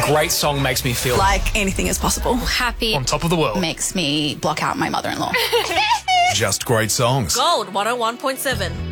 great song makes me feel like anything is possible. Happy. on top of the world. Makes me block out my mother-in-law. Just great songs. Gold 101.7.